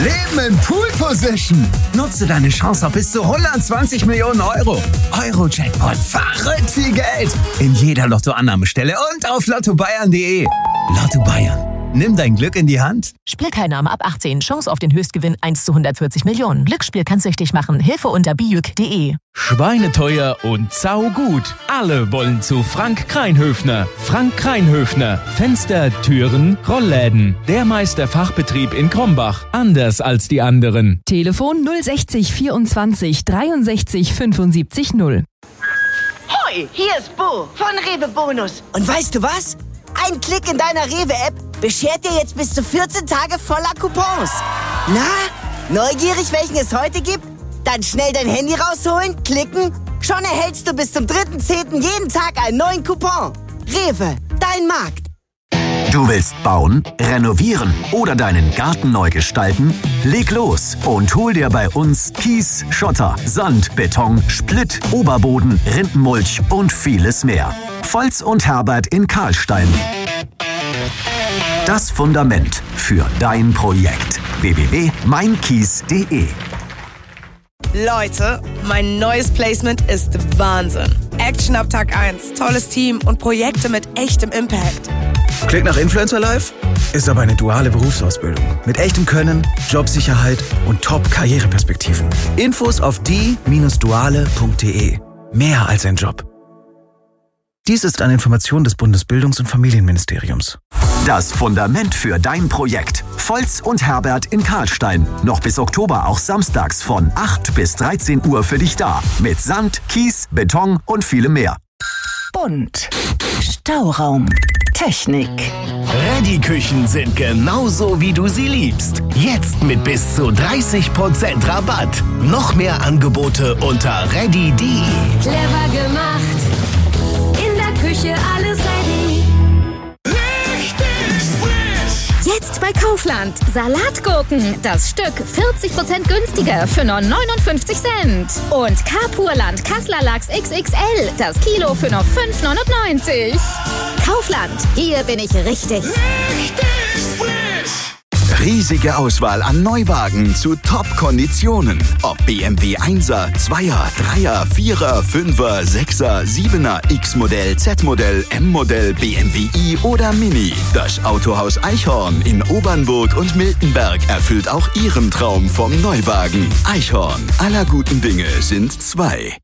Leben in Pool Position. Nutze deine Chance auf bis zu 120 Millionen Euro. Euro-Jackpot, verrückt viel Geld. In jeder Lottoannahmestelle und auf lottobayern.de. Lotto Bayern. Nimm dein Glück in die Hand. Spielteilnahme ab 18. Chance auf den Höchstgewinn 1 zu 140 Millionen. Glücksspiel kann süchtig machen. Hilfe unter bijuk.de. Schweineteuer und saugut. Alle wollen zu Frank Kreinhöfner. Frank Kreinhöfner. Fenster, Türen, Rollläden. Der Meisterfachbetrieb in Krombach. Anders als die anderen. Telefon 060 24 63 75 0. Hoi, hier ist Bo von Rewe Bonus. Und weißt du was? Ein Klick in deiner Rewe-App beschert dir jetzt bis zu 14 Tage voller Coupons. Na, neugierig, welchen es heute gibt? Dann schnell dein Handy rausholen, klicken. Schon erhältst du bis zum 3.10. jeden Tag einen neuen Coupon. Rewe, dein Markt. Du willst bauen, renovieren oder deinen Garten neu gestalten? Leg los und hol dir bei uns Kies, Schotter, Sand, Beton, Splitt, Oberboden, Rindenmulch und vieles mehr. Volz und Herbert in Karlstein. Das Fundament für dein Projekt. www.meinkies.de. Leute, mein neues Placement ist Wahnsinn. Action ab Tag 1, tolles Team und Projekte mit echtem Impact. Klingt nach Influencer Life? Ist aber eine duale Berufsausbildung. Mit echtem Können, Jobsicherheit und Top-Karriereperspektiven. Infos auf die-duale.de. Mehr als ein Job. Dies ist eine Information des Bundesbildungs- und Familienministeriums. Das Fundament für dein Projekt. Volz und Herbert in Karlstein. Noch bis Oktober auch samstags von 8 bis 13 Uhr für dich da. Mit Sand, Kies, Beton und vielem mehr. Bunt. Stauraum. Technik. Ready-Küchen sind genauso, wie du sie liebst. Jetzt mit bis zu 30% Rabatt. Noch mehr Angebote unter ready.de. Clever gemacht. In der Küche alles ready. Richtig frisch. Jetzt bei Kaufland. Salatgurken. Das Stück 40% günstiger für nur 59 Cent. Und Carpurland Kassler Lachs XXL. Das Kilo für nur 5,99. Kaufland. Hier bin ich richtig. Richtig frisch. Riesige Auswahl an Neuwagen zu Top-Konditionen. Ob BMW 1er, 2er, 3er, 4er, 5er, 6er, 7er, X-Modell, Z-Modell, M-Modell, BMW i oder Mini. Das Autohaus Eichhorn in Obernburg und Miltenberg erfüllt auch Ihren Traum vom Neuwagen. Eichhorn. Aller guten Dinge sind zwei.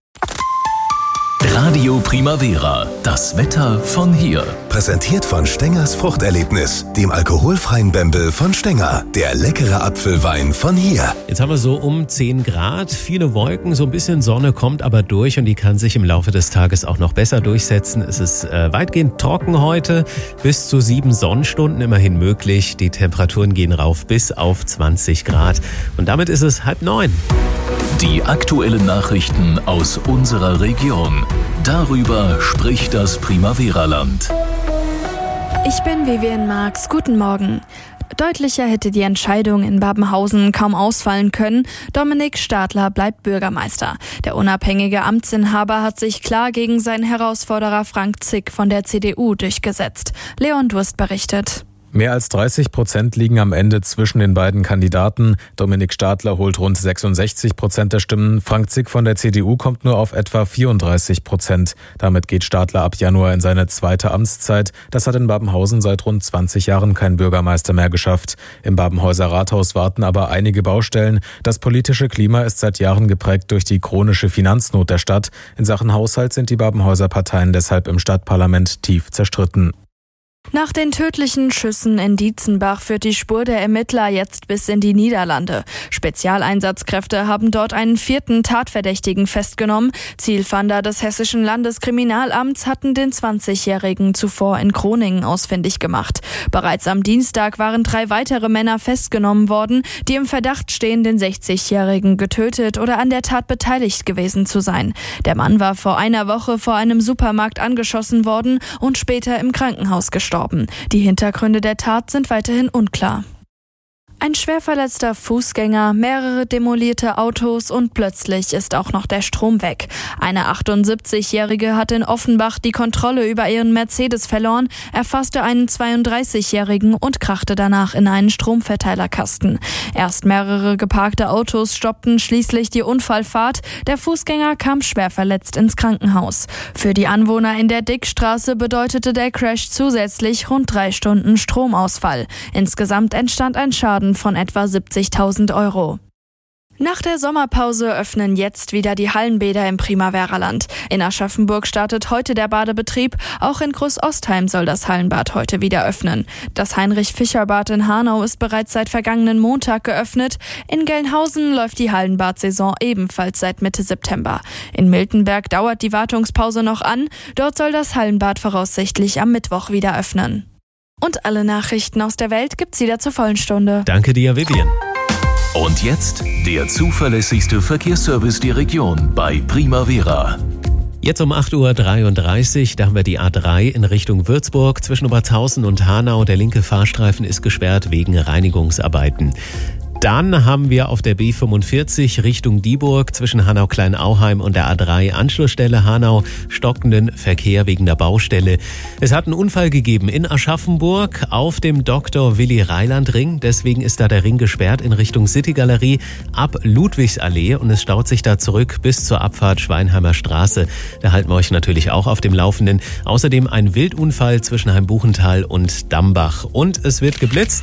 Radio Primavera, das Wetter von hier. Präsentiert von Stengers Fruchterlebnis, dem alkoholfreien Bembel von Stenger. Der leckere Apfelwein von hier. Jetzt haben wir so um 10 Grad, viele Wolken, so ein bisschen Sonne kommt aber durch und die kann sich im Laufe des Tages auch noch besser durchsetzen. Es ist weitgehend trocken heute, bis zu 7 Sonnenstunden immerhin möglich. Die Temperaturen gehen rauf bis auf 20 Grad und damit ist es 8:30. Die aktuellen Nachrichten aus unserer Region. Darüber spricht das Primavera-Land. Ich bin Vivian Marx. Guten Morgen. Deutlicher hätte die Entscheidung in Babenhausen kaum ausfallen können. Dominik Stadler bleibt Bürgermeister. Der unabhängige Amtsinhaber hat sich klar gegen seinen Herausforderer Frank Zick von der CDU durchgesetzt. Leon Durst berichtet. Mehr als 30% liegen am Ende zwischen den beiden Kandidaten. Dominik Stadler holt rund 66% der Stimmen. Frank Zick von der CDU kommt nur auf etwa 34%. Damit geht Stadler ab Januar in seine zweite Amtszeit. Das hat in Babenhausen seit rund 20 Jahren kein Bürgermeister mehr geschafft. Im Babenhäuser Rathaus warten aber einige Baustellen. Das politische Klima ist seit Jahren geprägt durch die chronische Finanznot der Stadt. In Sachen Haushalt sind die Babenhäuser Parteien deshalb im Stadtparlament tief zerstritten. Nach den tödlichen Schüssen in Dietzenbach führt die Spur der Ermittler jetzt bis in die Niederlande. Spezialeinsatzkräfte haben dort einen 4. Tatverdächtigen festgenommen. Zielfahnder des Hessischen Landeskriminalamts hatten den 20-Jährigen zuvor in Groningen ausfindig gemacht. Bereits am Dienstag waren 3 weitere Männer festgenommen worden, die im Verdacht stehen, den 60-Jährigen getötet oder an der Tat beteiligt gewesen zu sein. Der Mann war vor einer Woche vor einem Supermarkt angeschossen worden und später im Krankenhaus gestorben. Die Hintergründe der Tat sind weiterhin unklar. Ein schwer verletzter Fußgänger, mehrere demolierte Autos und plötzlich ist auch noch der Strom weg. Eine 78-Jährige hat in Offenbach die Kontrolle über ihren Mercedes verloren, erfasste einen 32-Jährigen und krachte danach in einen Stromverteilerkasten. Erst mehrere geparkte Autos stoppten schließlich die Unfallfahrt. Der Fußgänger kam schwer verletzt ins Krankenhaus. Für die Anwohner in der Dickstraße bedeutete der Crash zusätzlich rund 3 Stunden Stromausfall. Insgesamt entstand ein Schaden von etwa 70.000 €. Nach der Sommerpause öffnen jetzt wieder die Hallenbäder im Primaveraland. In Aschaffenburg startet heute der Badebetrieb. Auch in Großostheim soll das Hallenbad heute wieder öffnen. Das Heinrich-Fischer-Bad in Hanau ist bereits seit vergangenen Montag geöffnet. In Gelnhausen läuft die Hallenbadsaison ebenfalls seit Mitte September. In Miltenberg dauert die Wartungspause noch an. Dort soll das Hallenbad voraussichtlich am Mittwoch wieder öffnen. Und alle Nachrichten aus der Welt gibt's wieder zur vollen Stunde. Danke dir, Vivian. Und jetzt der zuverlässigste Verkehrsservice der Region bei Primavera. Jetzt um 8.33 Uhr, da haben wir die A3 in Richtung Würzburg. Zwischen Obertshausen und Hanau, der linke Fahrstreifen ist gesperrt wegen Reinigungsarbeiten. Dann haben wir auf der B45 Richtung Dieburg zwischen Hanau-Kleinauheim und der A3 Anschlussstelle Hanau stockenden Verkehr wegen der Baustelle. Es hat einen Unfall gegeben in Aschaffenburg auf dem Dr. Willi-Reiland-Ring. Deswegen ist da der Ring gesperrt in Richtung City-Galerie ab Ludwigsallee und es staut sich da zurück bis zur Abfahrt Schweinheimer Straße. Da halten wir euch natürlich auch auf dem Laufenden. Außerdem ein Wildunfall zwischen Heimbuchental und Dambach. Und es wird geblitzt.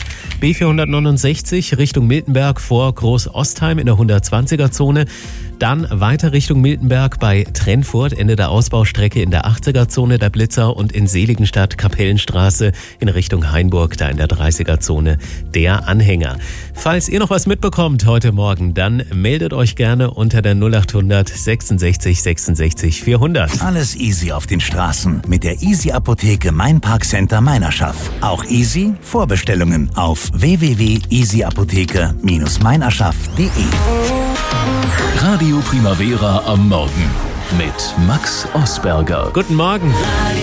B469 Richtung Miltenberg vor Großostheim in der 120er-Zone. Dann weiter Richtung Miltenberg bei Trennfurt, Ende der Ausbaustrecke in der 80er-Zone der Blitzer und in Seligenstadt Kapellenstraße in Richtung Hainburg, da in der 30er-Zone der Anhänger. Falls ihr noch was mitbekommt heute Morgen, dann meldet euch gerne unter der 0800 66 66 400. Alles easy auf den Straßen mit der Easy Apotheke Mein Parkcenter Meinerschaft. Auch easy Vorbestellungen auf www.easyapotheke-meinerschaft.de. Radio Primavera am Morgen mit Max Osberger. Guten Morgen.